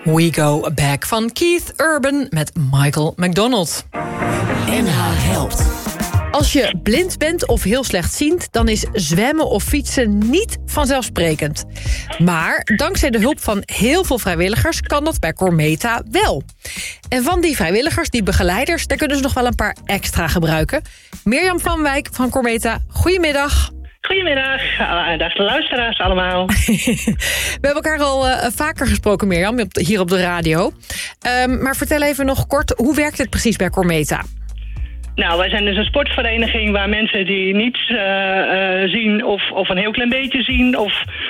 We Go Back van Keith Urban met Michael McDonald. NH helpt. Als je blind bent of heel slechtziend, dan is zwemmen of fietsen niet vanzelfsprekend. Maar dankzij de hulp van heel veel vrijwilligers kan dat bij Cormeta wel. En van die vrijwilligers, die begeleiders, daar kunnen ze nog wel een paar extra gebruiken. Mirjam van Wijk van Cormeta, goedemiddag. Goedemiddag, dag de luisteraars allemaal. We hebben elkaar al vaker gesproken, Mirjam, hier op de radio. Maar vertel even nog kort, hoe werkt het precies bij Cormeta? Nou, wij zijn dus een sportvereniging waar mensen die niets zien of een heel klein beetje zien of